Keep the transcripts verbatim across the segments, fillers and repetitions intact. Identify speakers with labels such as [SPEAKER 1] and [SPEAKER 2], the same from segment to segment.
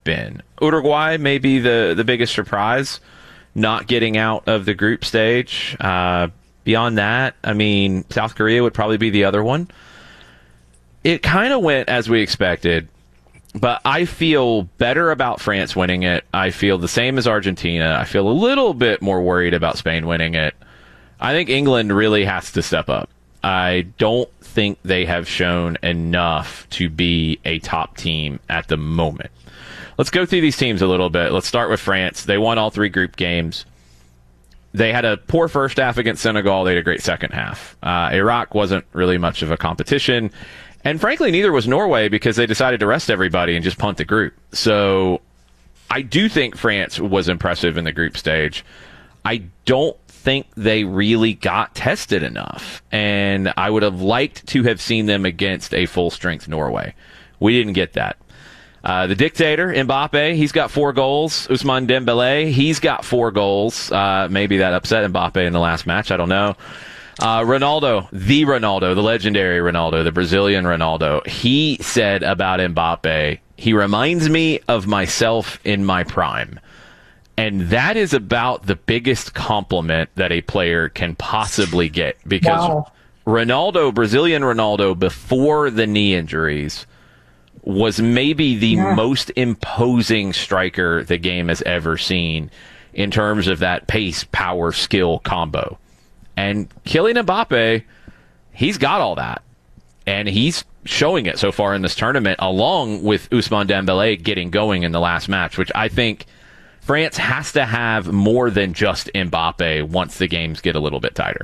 [SPEAKER 1] been. Uruguay may be the, the biggest surprise, not getting out of the group stage. Uh, beyond that, I mean, South Korea would probably be the other one. It kind of went as we expected, but I feel better about France winning it. I feel the same as Argentina. I feel a little bit more worried about Spain winning it. I think England really has to step up. I don't think they have shown enough to be a top team at the moment. Let's go through these teams a little bit. Let's start with France. They won all three group games. They had a poor first half against Senegal. They had a great second half. Uh, Iraq wasn't really much of a competition. And frankly, neither was Norway because they decided to rest everybody and just punt the group. So I do think France was impressive in the group stage. I don't think they really got tested enough. And I would have liked to have seen them against a full-strength Norway. We didn't get that. Uh, the dictator, Mbappe, he's got four goals. Ousmane Dembele, he's got four goals. Uh, maybe that upset Mbappe in the last match. I don't know. Uh, Ronaldo, the Ronaldo, the legendary Ronaldo, the Brazilian Ronaldo, he said about Mbappe, he reminds me of myself in my prime. And that is about the biggest compliment that a player can possibly get. Because wow. Ronaldo, Brazilian Ronaldo, before the knee injuries, was maybe the yeah. most imposing striker the game has ever seen in terms of that pace, power, skill combo. And Kylian Mbappe, he's got all that. And he's showing it so far in this tournament, along with Ousmane Dembele getting going in the last match, which I think France has to have more than just Mbappe once the games get a little bit tighter.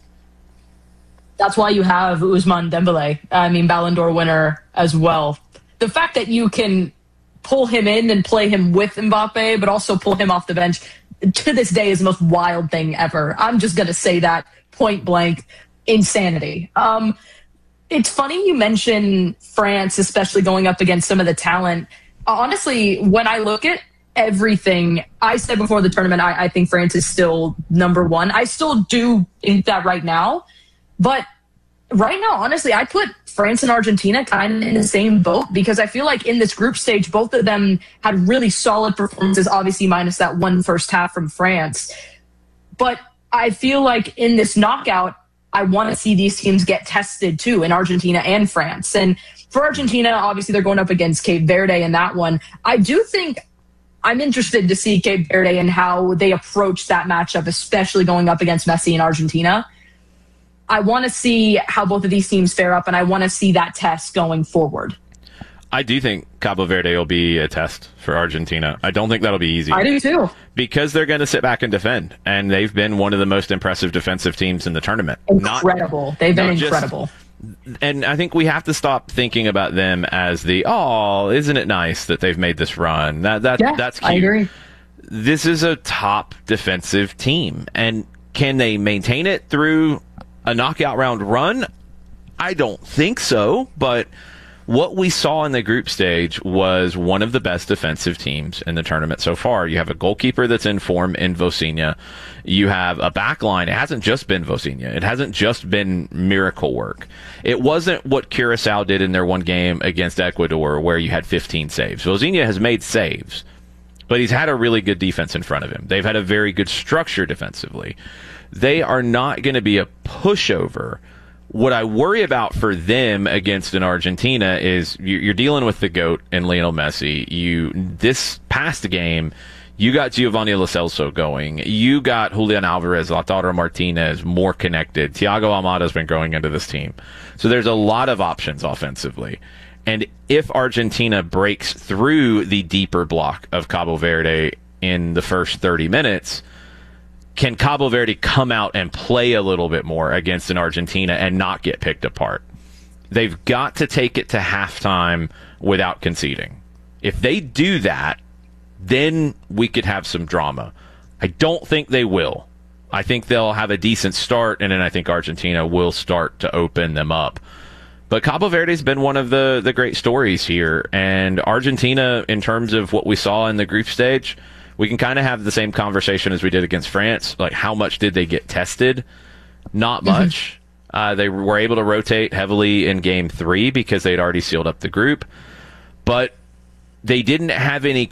[SPEAKER 2] That's why you have Ousmane Dembele. I mean, Ballon d'Or winner as well. The fact that you can pull him in and play him with Mbappe, but also pull him off the bench, to this day is the most wild thing ever. I'm just going to say that point blank. Insanity. Um, it's funny you mention France, especially going up against some of the talent. Honestly, when I look at everything, I said before the tournament, I, I think France is still number one. I still do think that right now. But right now, honestly, I put France and Argentina kind of in the same boat because I feel like in this group stage, both of them had really solid performances, obviously minus that one first half from France. But I feel like in this knockout, I want to see these teams get tested too, in Argentina and France. And for Argentina, obviously they're going up against Cape Verde in that one. I do think I'm interested to see Cape Verde and how they approach that matchup, especially going up against Messi in Argentina. I want to see how both of these teams fare up, and I want to see that test going forward.
[SPEAKER 1] I do think Cabo Verde will be a test for Argentina. I don't think that'll be easy.
[SPEAKER 2] I do too.
[SPEAKER 1] Because they're going to sit back and defend, and they've been one of the most impressive defensive teams in the tournament.
[SPEAKER 2] Incredible. Not, they've been incredible.
[SPEAKER 1] Just, and I think we have to stop thinking about them as the, oh, isn't it nice that they've made this run? That that
[SPEAKER 2] yeah,
[SPEAKER 1] That's cute.
[SPEAKER 2] I agree.
[SPEAKER 1] This is a top defensive team, and can they maintain it through a knockout round run? I don't think so, but what we saw in the group stage was one of the best defensive teams in the tournament so far. You have a goalkeeper that's in form in Vosinha. You have a back line. It hasn't just been Vosinha. It hasn't just been miracle work. It wasn't what Curacao did in their one game against Ecuador where you had fifteen saves. Vosinha has made saves, but he's had a really good defense in front of him. They've had a very good structure defensively. They are not going to be a pushover. What I worry about for them against an Argentina is you're dealing with the GOAT and Lionel Messi. You this past game, you got Giovanni Lo Celso going. You got Julian Alvarez, Lautaro Martinez more connected. Thiago Almada's been growing into this team. So there's a lot of options offensively. And if Argentina breaks through the deeper block of Cabo Verde in the first thirty minutes, can Cabo Verde come out and play a little bit more against an Argentina and not get picked apart? They've got to take it to halftime without conceding. If they do that, then we could have some drama. I don't think they will. I think they'll have a decent start, and then I think Argentina will start to open them up. But Cabo Verde's been one of the, the great stories here, and Argentina, in terms of what we saw in the group stage, we can kind of have the same conversation as we did against France. Like, how much did they get tested? Not much. Mm-hmm. Uh, they were able to rotate heavily in game three because they'd already sealed up the group. But they didn't have any